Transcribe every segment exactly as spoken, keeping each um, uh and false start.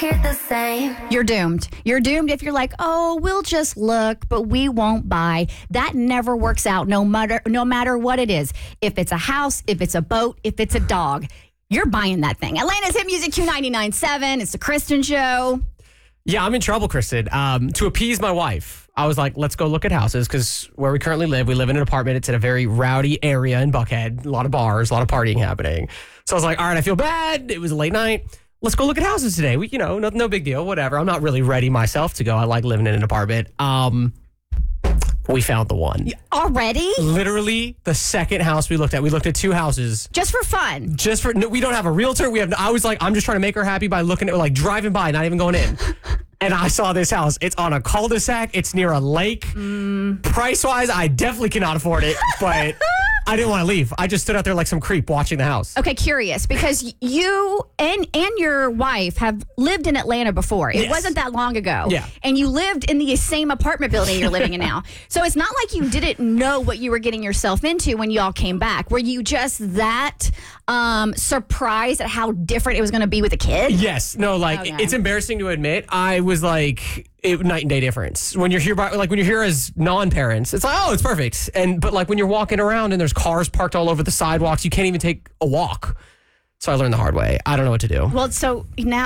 hear the same. You're doomed. You're doomed if you're like, oh, we'll just look, but we won't buy. That never works out, no matter no matter what it is. If it's a house, if it's a boat, if it's a dog, you're buying that thing. Atlanta's Hit Music Q ninety-nine point seven. It's the Kristen Show. Yeah, I'm in trouble, Kristen. Um, to appease my wife, I was like, let's go look at houses because where we currently live, we live in an apartment. It's in a very rowdy area in Buckhead. A lot of bars, a lot of partying happening. So I was like, all right, I feel bad. It was a late night. Let's go look at houses today. We, you know, no, no big deal, whatever. I'm not really ready myself to go. I like living in an apartment. Um, we found the one. Already? Literally the second house we looked at. We looked at two houses. Just for fun? Just for, no, we don't have a realtor. We have. I was like, I'm just trying to make her happy by looking at, like driving by, not even going in. And I saw this house. It's on a cul-de-sac. It's near a lake. Mm. Price-wise, I definitely cannot afford it, but I didn't want to leave. I just stood out there like some creep watching the house. Okay, curious, because you and and your wife have lived in Atlanta before. It yes. wasn't that long ago. Yeah. And you lived in the same apartment building you're living in now. So it's not like you didn't know what you were getting yourself into when you all came back. Were you just that um, surprised at how different it was going to be with a kid? Yes. No, like, okay. It's embarrassing to admit. I was like... It, night and day difference. When you're here, by, like when you're here as non-parents, it's like, oh, it's perfect. And but like when you're walking around and there's cars parked all over the sidewalks, you can't even take a walk. So I learned the hard way. I don't know what to do. Well, so now,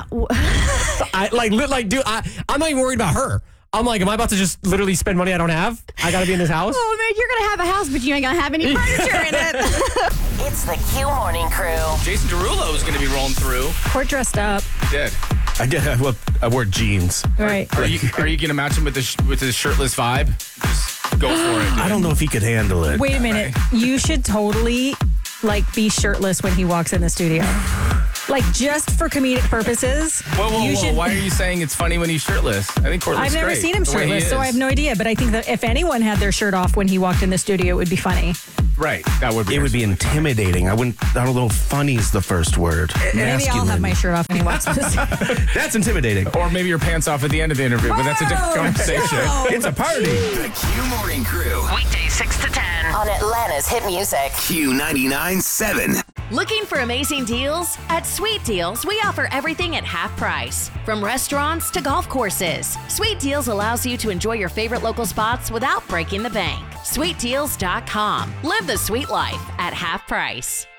I like like dude. I I'm not even worried about her. I'm like, am I about to just literally spend money I don't have? I got to be in this house. Oh man, you're gonna have a house, but you ain't gonna have any furniture in it. It's the Q Morning Crew. Jason Derulo is going to be rolling through. We're dressed up. Did. I did. I wear, I wear jeans. Right. Are you are you going to match him with the sh- with his shirtless vibe? Just go for it. Dude. I don't know if he could handle it. Wait a minute. You should totally like be shirtless when he walks in the studio. Like just for comedic purposes. Whoa, whoa, you whoa. should... Why are you saying it's funny when he's shirtless? I think Courtney's I've never great, seen him the way he shirtless, so I is. have no idea. But I think that if anyone had their shirt off when he walked in the studio, it would be funny. Right. That would be. It would be intimidating. I wouldn't. I don't know if funny is the first word. Maybe Masculine. I'll have my shirt off when he walks in the studio. That's intimidating. Or maybe your pants off at the end of the interview, but that's a different conversation. It's a party. The Q Morning Crew. Weekdays six to ten on Atlanta's Hit Music. Q ninety-nine point seven. Looking for amazing deals? At Sweet Deals, we offer everything at half price. From restaurants to golf courses, Sweet Deals allows you to enjoy your favorite local spots without breaking the bank. sweet deals dot com. Live the sweet life at half price.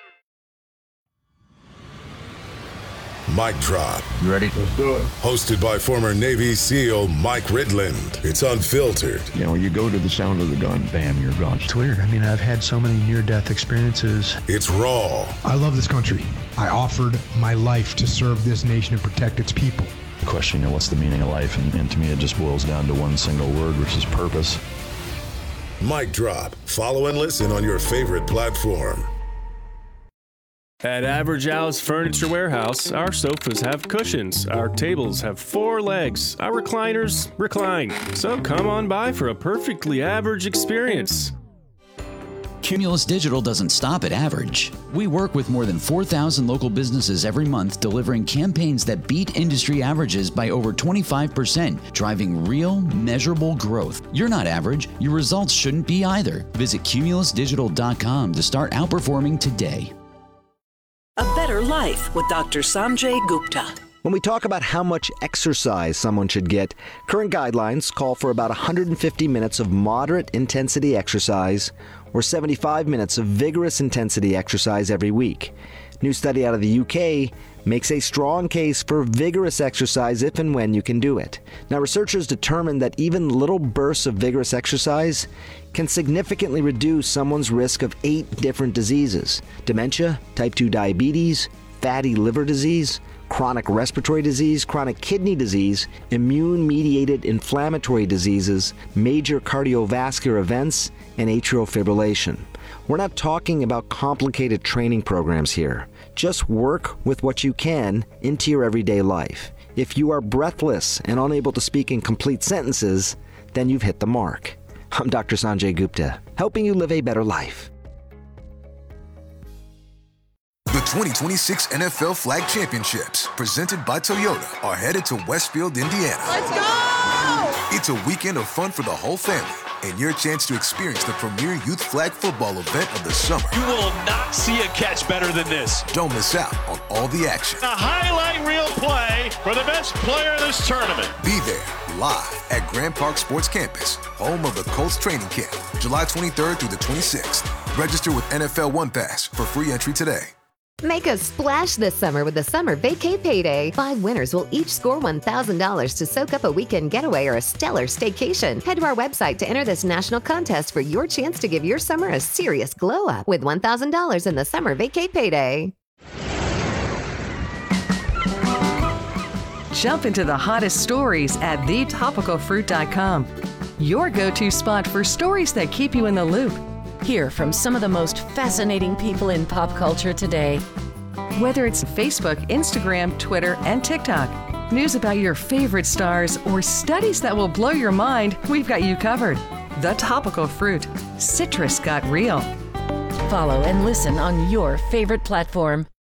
Mic Drop. You ready? Let's do it. Hosted by former Navy SEAL Mike Ridland. It's unfiltered. You know, you go to the sound of the gun, bam, you're gone. It's weird. I mean, I've had so many near-death experiences. It's raw. I love this country. I offered my life to serve this nation and protect its people. Question, you know, what's the meaning of life? And, and to me, it just boils down to one single word, which is purpose. Mic Drop. Follow and listen on your favorite platform. At Average Al's Furniture Warehouse, our sofas have cushions, our tables have four legs, our recliners recline. So come on by for a perfectly average experience. Cumulus Digital doesn't stop at average. We work with more than four thousand local businesses every month, delivering campaigns that beat industry averages by over twenty-five percent, driving real, measurable growth. You're not average. Your results shouldn't be either. Visit cumulus digital dot com to start outperforming today. A better life with Doctor Sanjay Gupta. When we talk about how much exercise someone should get, current guidelines call for about one hundred fifty minutes of moderate intensity exercise or seventy-five minutes of vigorous intensity exercise every week. New study out of the U K makes a strong case for vigorous exercise if and when you can do it. Now, researchers determined that even little bursts of vigorous exercise can significantly reduce someone's risk of eight different diseases: dementia, type two diabetes, fatty liver disease, chronic respiratory disease, chronic kidney disease, immune-mediated inflammatory diseases, major cardiovascular events, and atrial fibrillation. We're not talking about complicated training programs here. Just work with what you can into your everyday life. If you are breathless and unable to speak in complete sentences, then you've hit the mark. I'm Doctor Sanjay Gupta, helping you live a better life. The twenty twenty-six N F L Flag Championships, presented by Toyota, are headed to Westfield, Indiana. Let's go! It's a weekend of fun for the whole family. and your chance to experience the premier youth flag football event of the summer. You will not see a catch better than this. Don't miss out on all the action. A highlight reel play for the best player of this tournament. Be there live at Grand Park Sports Campus, home of the Colts training camp, July twenty-third through the twenty-sixth. Register with N F L One Pass for free entry today. Make a splash this summer with the Summer Vacay Payday. Five winners will each score one thousand dollars to soak up a weekend getaway or a stellar staycation. Head to our website to enter this national contest for your chance to give your summer a serious glow up with one thousand dollars in the Summer Vacay Payday. Jump into the hottest stories at the topical fruit dot com. Your go-to spot for stories that keep you in the loop. Hear from some of the most fascinating people in pop culture today. Whether it's Facebook, Instagram, Twitter, and TikTok, news about your favorite stars, or studies that will blow your mind, we've got you covered. The Topical Fruit. Citrus got real. Follow and listen on your favorite platform.